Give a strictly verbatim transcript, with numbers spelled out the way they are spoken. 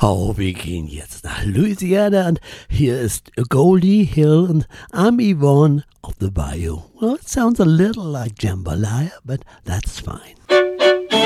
Oh, wir gehen jetzt nach Louisiana und hier ist Goldie Hill und I'm Yvonne of the Bayou. Well, it sounds a little like jambalaya, but that's fine.